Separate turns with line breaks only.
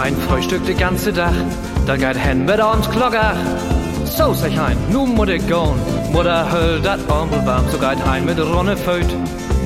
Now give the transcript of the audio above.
ein Frühstück de ganze Dach, da geht hen mit ons Glockach. So sag ein, nu muss ich gehen, Mutter höll dat Armbel warm, so geht ein mit Ronne Föt.